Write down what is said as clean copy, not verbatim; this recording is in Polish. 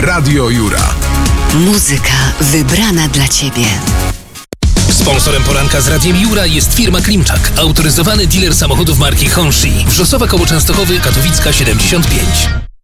Radio Jura. Muzyka wybrana dla Ciebie. Sponsorem poranka z Radiem Jura jest firma Klimczak, autoryzowany dealer samochodów marki Honshi. Wrzosowa koło Częstochowy, Katowicka 75.